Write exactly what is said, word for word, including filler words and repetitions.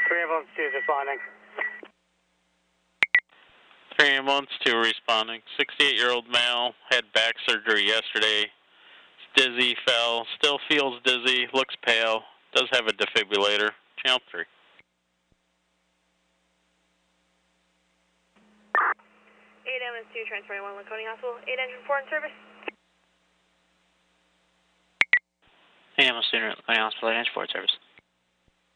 three ambulance two is responding. three ambulance two responding. sixty-eight-year-old male had back surgery yesterday. Dizzy, fell, still feels dizzy, looks pale, does have a defibrillator. Channel three. eight ambulance two, transferring one Laconia Hospital. eight engine four in service. eight ambulance two, Laconia Hospital, eight engine four in service.